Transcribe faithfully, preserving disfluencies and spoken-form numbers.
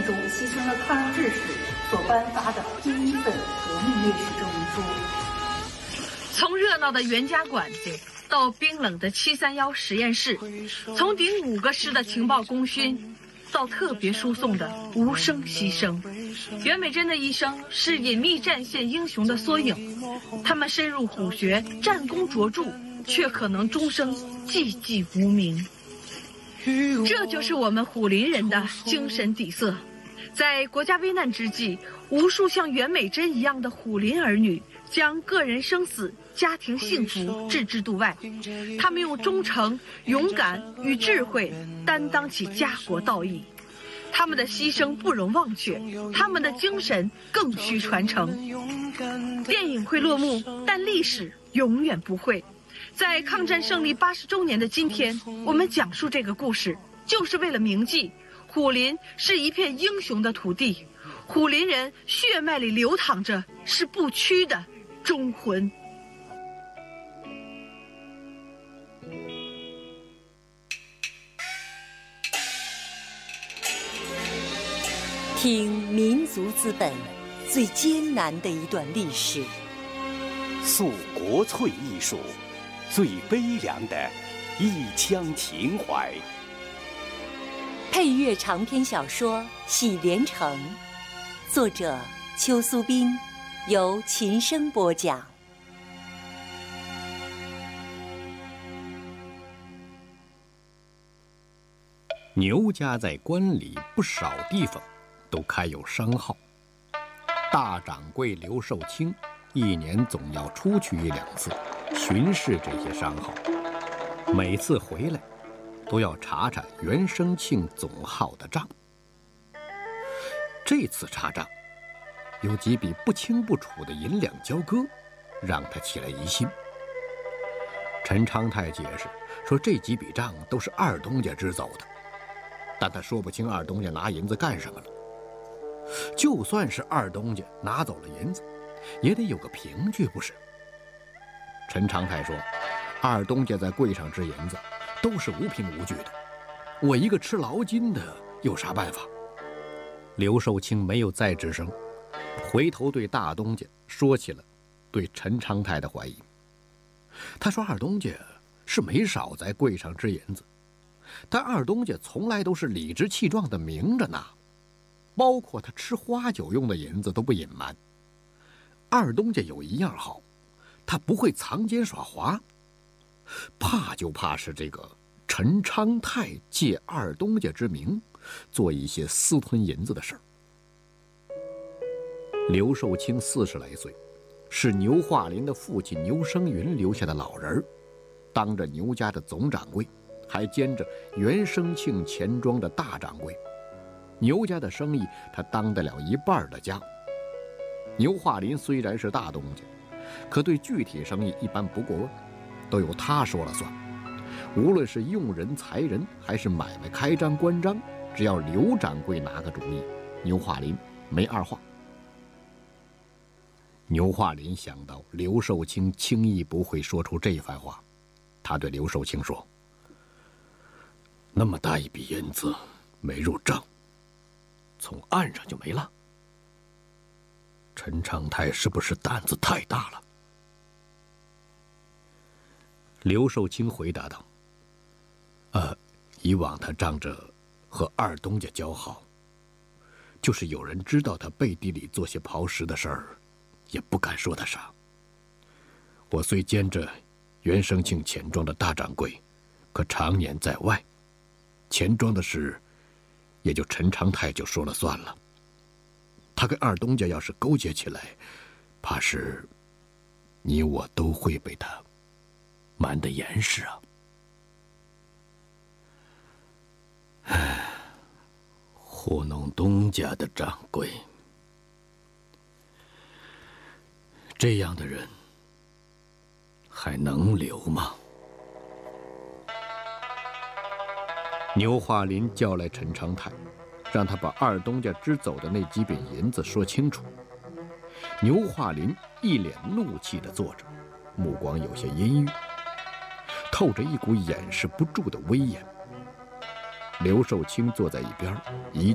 族牺牲了抗日时所颁发的第一份革命烈士证明书。 从热闹的袁家馆子到冰冷的七三幺实验室，从顶五个师的情报功勋到特别输送的无声牺牲，袁美珍的一生是隐秘战线英雄的缩影。他们深入虎穴，战功卓著，却可能终生寂寂无名。这就是我们虎林人的精神底色。在国家危难之际，无数像袁美珍一样的虎林儿女将个人生死、家庭幸福置之度外，他们用忠诚、勇敢与智慧担当起家国道义。他们的牺牲不容忘却，他们的精神更需传承。电影会落幕，但历史永远不会。在抗战胜利八十周年的今天，我们讲述这个故事，就是为了铭记虎林是一片英雄的土地，虎林人血脉里流淌着是不屈的忠魂。 听民族资本最艰难的一段历史， 诉国粹艺术最悲凉的一腔情怀。 配乐长篇小说《喜连城》，作者邱苏斌，由琴声播讲。 牛家在关里不少地方都开有商号，大掌柜刘寿清一年总要出去一两次，巡视这些商号。每次回来，都要查查袁生庆总号的账。这次查账，有几笔不清不楚的银两交割，让他起了疑心。陈昌泰解释说，这几笔账都是二东家支走的，但他说不清二东家拿银子干什么了。就算是二东家拿走了银子，也得有个凭据不是？陈长泰说，二东家在柜上支银子都是无凭无据的，我一个吃劳金的有啥办法？刘寿清没有再吱声，回头对大东家说起了对陈长泰的怀疑。他说二东家是没少在柜上支银子，但二东家从来都是理直气壮的明着拿，包括他吃花酒用的银子都不隐瞒。二东家有一样好，他不会藏奸耍滑，怕就怕是这个陈昌泰借二东家之名做一些私吞银子的事儿。刘寿清四十来岁，是牛化林的父亲牛生云留下的老人，当着牛家的总掌柜，还兼着袁生庆钱庄的大掌柜。牛家的生意他当得了一半的家。牛化林虽然是大东家，可对具体生意一般不过问，都由他说了算。无论是用人裁人还是买卖开张关张，只要刘掌柜拿个主意，牛化林没二话。牛化林想到刘寿清轻易不会说出这番话，他对刘寿清说，那么大一笔银子没入账，从岸上就没了。陈昌泰是不是胆子太大了？刘寿清回答道，呃，以往他仗着和二东家交好，就是有人知道他背地里做些刨食的事儿，也不敢说他啥。我虽兼着袁生庆钱庄的大掌柜，可常年在外，钱庄的事也就陈昌泰就说了算了。他跟二东家要是勾结起来，怕是你我都会被他瞒得严实啊。唉，糊弄东家的掌柜，这样的人还能留吗？牛化林叫来陈昌泰，让他把二东家支走的那几笔银子说清楚。牛化林一脸怒气地坐着，目光有些阴郁，透着一股掩饰不住的威严。刘寿清坐在一边，一